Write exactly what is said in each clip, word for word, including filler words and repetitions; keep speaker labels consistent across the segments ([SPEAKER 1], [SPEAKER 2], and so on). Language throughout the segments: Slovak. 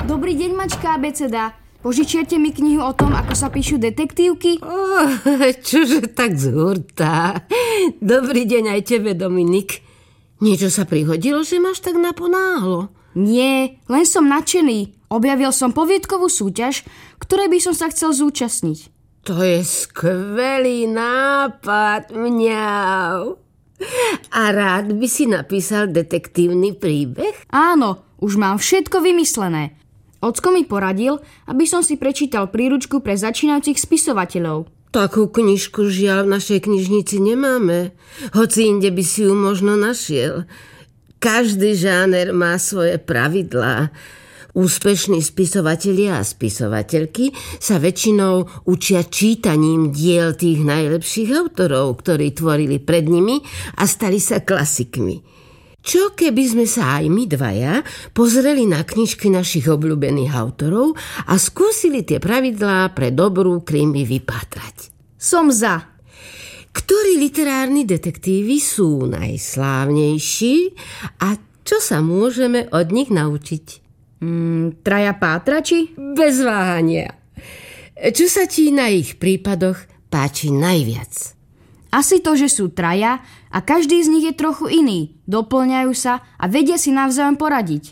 [SPEAKER 1] Dobrý deň, mačka abeceda. Požičiate mi knihu o tom, ako sa píšu detektívky?
[SPEAKER 2] Oh, čože tak z hurta. Dobrý deň aj tebe, Dominik. Niečo sa prihodilo, že máš tak naponáhlo?
[SPEAKER 1] Nie, len som nadšený. Objavil som poviedkovú súťaž, ktorej by som sa chcel zúčastniť.
[SPEAKER 2] To je skvelý nápad, mňau. A rád by si napísal detektívny príbeh?
[SPEAKER 1] Áno, už mám všetko vymyslené. Ocko mi poradil, aby som si prečítal príručku pre začínajúcich spisovateľov.
[SPEAKER 2] Takú knižku žiaľ v našej knižnici nemáme. Hoci inde by si ju možno našiel. Každý žáner má svoje pravidlá. Úspešní spisovatelia a spisovateľky sa väčšinou učia čítaním diel tých najlepších autorov, ktorí tvorili pred nimi a stali sa klasikmi. Čo keby sme sa aj my dvaja pozreli na knižky našich obľúbených autorov a skúsili tie pravidlá pre dobrú krimi vypátrať?
[SPEAKER 1] Som za.
[SPEAKER 2] Ktorí literárni detektívy sú najslávnejší a čo sa môžeme od nich naučiť?
[SPEAKER 1] Mm, traja pátrači?
[SPEAKER 2] Bez váhania. Čo sa ti na ich prípadoch páči najviac?
[SPEAKER 1] Asi to, že sú traja a každý z nich je trochu iný. Doplňajú sa a vedia si navzájom poradiť.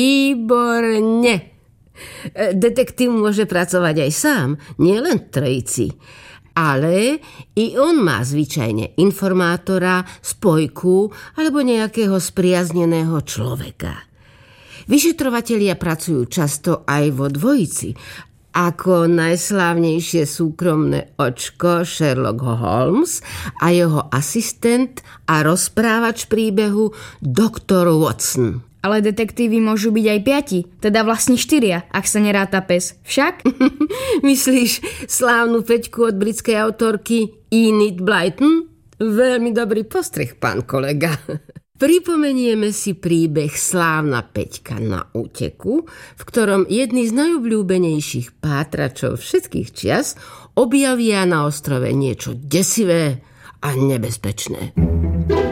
[SPEAKER 2] Výborne. Detektív môže pracovať aj sám, nielen trojici. Ale i on má zvyčajne informátora, spojku alebo nejakého spriazneného človeka. Vyšetrovatelia pracujú často aj vo dvojici, ako najslávnejšie súkromné očko Sherlock Holmes a jeho asistent a rozprávač príbehu doktor Watson.
[SPEAKER 1] Ale detektívy môžu byť aj piati, teda vlastne štyria, ak sa neráta pes. Však?
[SPEAKER 2] Myslíš slávnu peťku od britskej autorky Enid Blyton? Veľmi dobrý postreh, pán kolega. Pripomenieme si príbeh Slávna Peťka na úteku, v ktorom jedni z najobľúbenejších pátračov všetkých čias objavia na ostrove niečo desivé a nebezpečné.